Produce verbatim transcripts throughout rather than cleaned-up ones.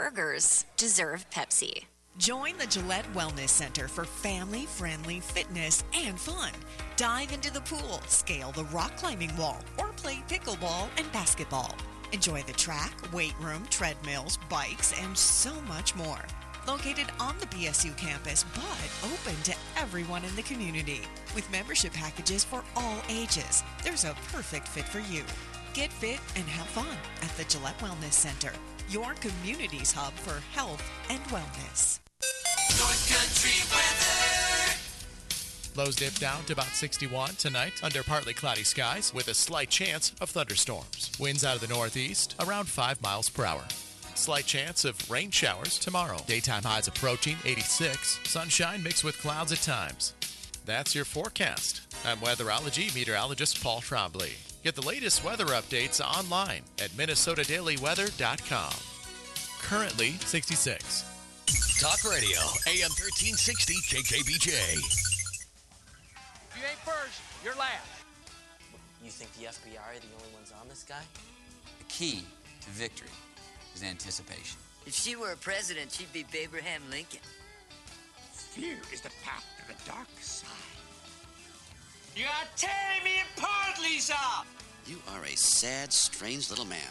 burgers deserve Pepsi. Join the Gillette Wellness Center for family-friendly fitness and fun. Dive into the pool, scale the rock climbing wall, or play pickleball and basketball. Enjoy the track, weight room, treadmills, bikes, and so much more. Located on the B S U campus, but open to everyone in the community. With membership packages for all ages, there's a perfect fit for you. Get fit and have fun at the Gillette Wellness Center, your community's hub for health and wellness. North Country weather. Lows dip down to about sixty-one tonight under partly cloudy skies with a slight chance of thunderstorms. Winds out of the northeast around five miles per hour. Slight chance of rain showers tomorrow. Daytime highs approaching eighty-six. Sunshine mixed with clouds at times. That's your forecast. I'm weatherology meteorologist Paul Trombley. Get the latest weather updates online at minnesota daily weather dot com. Currently sixty-six. Talk Radio, A M thirteen sixty K K B J. If you ain't first, you're last. You think the F B I are the only ones on this guy? The key to victory is anticipation. If she were a president, she'd be Abraham Lincoln. Fear is the path to the dark side. You are tearing me apart, Lisa! You are a sad, strange little man.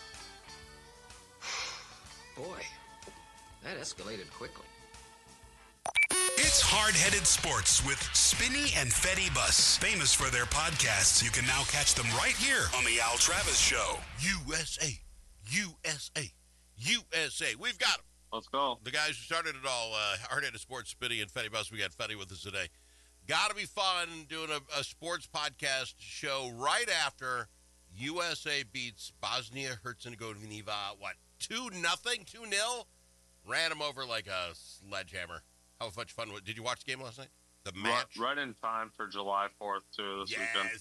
Boy, that escalated quickly. It's Hard-Headed Sports with Spinney and Fetty Bus. Famous for their podcasts, you can now catch them right here on the Al Travis Show. U S A. U S A. U S A. We've got them. Let's go. The guys who started it all, uh, Hard-Headed Sports, Spinney and Fetty Bus. We got Fetty with us today. Got to be fun doing a, a sports podcast show right after U S A beats Bosnia-Herzegovina, what, two nothing, two nil? Ran them over like a sledgehammer. How much fun was it? Did you watch the game last night? The match? Right, right in time for July fourth, too, this yes. weekend.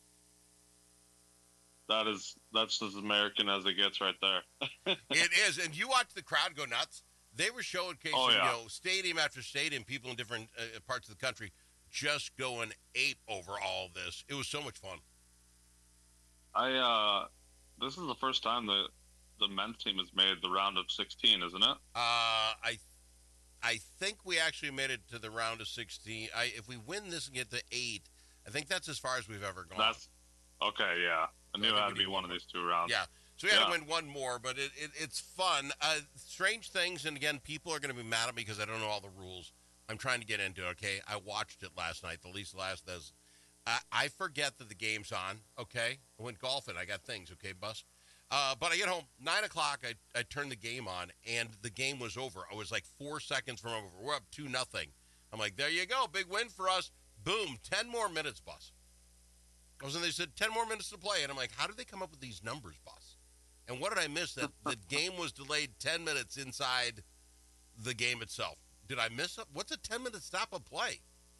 That is, that's as American as it gets right there. It is, and you watch the crowd go nuts. They were showcasing, oh, yeah. you know, stadium after stadium, people in different uh, parts of the country just going ape over all of this. It was so much fun. I, uh, this is the first time that the men's team has made the round of sixteen, isn't it? Uh, I I think we actually made it to the round of sixteen. I, if we win this and get to eight, I think that's as far as we've ever gone. That's okay, yeah. I knew I it had to be one of these two rounds. Yeah, so we had yeah. to win one more, but it, it it's fun. Uh, strange things, and again, people are going to be mad at me because I don't know all the rules. I'm trying to get into it, okay? I watched it last night, the least last does. I, I forget that the game's on, okay? I went golfing. I got things, okay, Bus? Uh, but I get home, nine o'clock, I, I turned the game on, and the game was over. I was like four seconds from over. We're up two nothing. I'm like, there you go, big win for us. Boom, ten more minutes, Bus. I was in, they said ten more minutes to play, and I'm like, how did they come up with these numbers, Bus? And what did I miss? That the game was delayed ten minutes inside the game itself. Did I miss it? What's a ten-minute stop of play?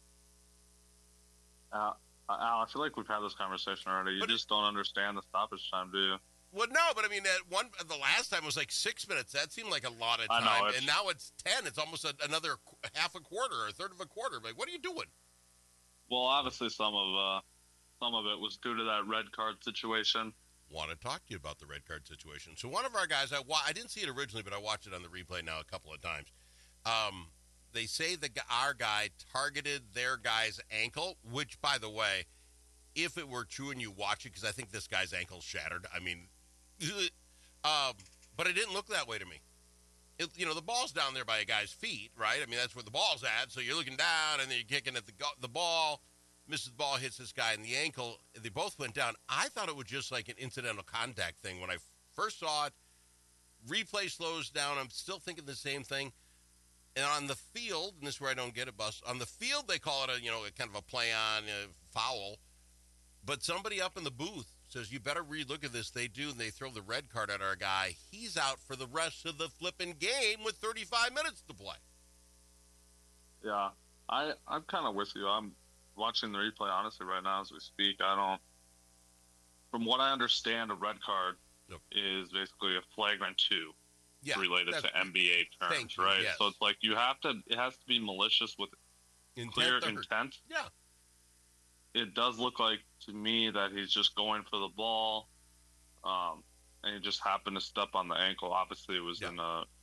Uh, Al, I feel like we've had this conversation already. You but just don't understand the stoppage time, do you? Well, no, but I mean, that one the last time was like six minutes. That seemed like a lot of time. I know, and now it's ten. It's almost a, another half a quarter or a third of a quarter. Like, what are you doing? Well, obviously some of uh, some of it was due to that red card situation. Want to talk to you about the red card situation. So one of our guys, I, wa- I didn't see it originally, but I watched it on the replay now a couple of times. Um, they say that our guy targeted their guy's ankle, which, by the way, if it were true and you watch it, because I think this guy's ankle's shattered. I mean, um, but it didn't look that way to me. It, you know, the ball's down there by a guy's feet, right? I mean, that's where the ball's at. So you're looking down, and then you're kicking at the the ball. Misses the ball, hits this guy in the ankle. They both went down. I thought it was just like an incidental contact thing when I first saw it. Replay slows down. I'm still thinking the same thing. And on the field, and this is where I don't get it, Bus, on the field they call it a, you know, a kind of a play on a foul. But somebody up in the booth says, you better relook at this. They do, and they throw the red card at our guy. He's out for the rest of the flipping game with thirty-five minutes to play. Yeah, I, I'm kind of with you. I'm watching the replay, honestly, right now as we speak. I don't, from what I understand, a red card yep. is basically a flagrant two yeah, related to N B A terms, you, right? yes. So it's like you have to, it has to be malicious with intent clear or, intent. Yeah. It does look like to me that he's just going for the ball, um, and he just happened to step on the ankle. Obviously, it was yeah. in a